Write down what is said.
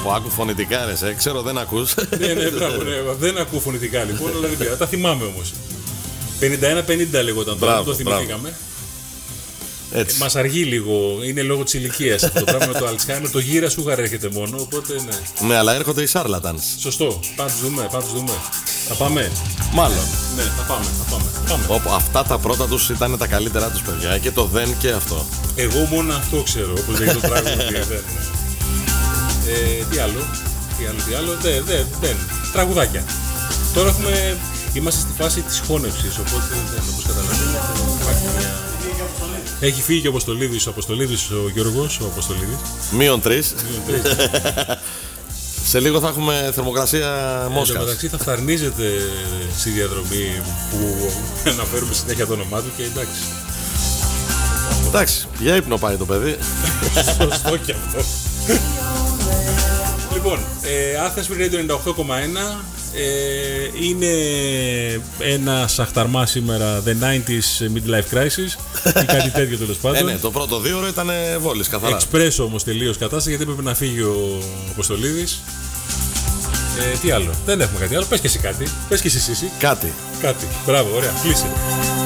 άκου φωνητικά ρε, ξέρω δεν ακούς. Ναι, μπράβο, δεν ακούω φωνητικά λοιπόν, αλλά δεν πειράζει. Τα θυμάμαι όμως. 51-50 λέγονταν τώρα, δεν το θυμηθήκαμε. Μας αργεί λίγο, είναι λόγω της ηλικίας αυτό το πράγμα με το Alzheimer. Το γύρα σούγαρ έρχεται μόνο, οπότε ναι. Ναι, αλλά έρχονται οι charlatans. Σωστό, πάμε τους δούμε. Θα πάμε. Μάλλον. Ναι, θα πάμε. Αυτά τα πρώτα τους ήταν τα καλύτερά τους παιδιά, και το δεν και αυτό. Εγώ μόνο αυτό ξέρω, όπως λέγει το πράγμα. Τι άλλο, δεν. Τραγουδάκια. Τώρα είμαστε στη φάση της χώνευσης, οπότε όπως καταλαβαίνετε έχει φύγει και ο Αποστολίδης ο Γιώργος, ο Αποστολίδης. -3. Σε λίγο θα έχουμε θερμοκρασία Μόσχας. μεταξύ θα φταρνίζεται στη διαδρομή που αναφέρουμε συνέχεια το όνομά του και εντάξει. Εντάξει, για ύπνο πάει το παιδί. Σωστό και αυτό. Λοιπόν, Athens Free Radio 98,1 είναι ένα σαχταρμά σήμερα, The 90s Midlife Crisis ή κάτι τέτοιο τέλος πάντων. Ναι, το πρώτο 2 ώρο ήταν βόλης καθαρά. Εξπρέσο όμως τελείως κατάσταση, γιατί έπρεπε να φύγει ο Αποστολίδης. Τι άλλο, δεν έχουμε κάτι άλλο, πες και εσύ κάτι, πες και εσύ. Κάτι. Μπράβο, ωραία, κλείσε.